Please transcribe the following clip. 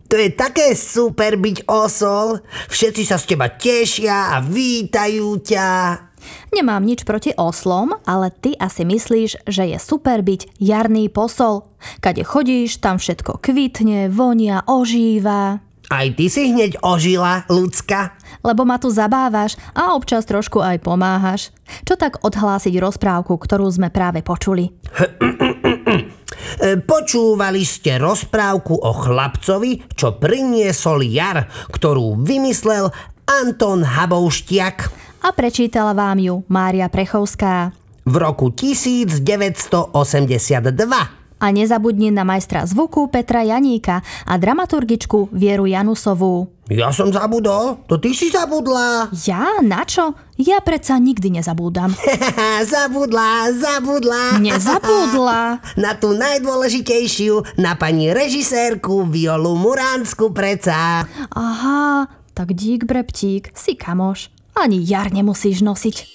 To je také super byť osol. Všetci sa z teba tešia a vítajú ťa. Nemám nič proti oslom, ale ty asi myslíš, že je super byť jarný posol. Kade chodíš, tam všetko kvitne, vonia, ožíva. Aj ty si hneď ožila, ľudská. Lebo ma tu zabávaš a občas trošku aj pomáhaš. Čo tak odhlásiť rozprávku, ktorú sme práve počuli? Počúvali ste rozprávku o chlapcovi, čo priniesol jar, ktorú vymyslel Anton Habouštiak. A prečítala vám ju Mária Prechovská. V roku 1982. A nezabudni na majstra zvuku Petra Janíka a dramaturgičku Vieru Janusovú. Ja som zabudol? To ty si zabudla. Ja? Na čo? Ja predsa nikdy nezabúdam. Zabudla. Nezabudla. Na tú najdôležitejšiu, na pani režisérku Violu Muránsku preca. Aha, tak dík breptík, si kamoš. Ani jar nemusíš nosiť.